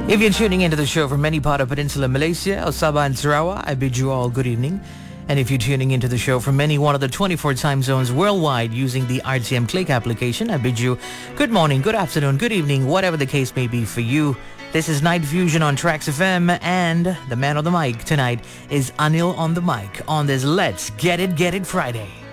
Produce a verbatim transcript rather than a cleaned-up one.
If you're tuning into the show from any part of Peninsula Malaysia or Sabah and Sarawak, I bid you all good evening. And if you're tuning into the show from any one of the twenty-four time zones worldwide using the R T M Click application, I bid you good morning, good afternoon, good evening, whatever the case may be for you. This is Night Fusion on Trax F M, and the man on the mic tonight is Anil on the mic on this Let's Get It Get It Friday.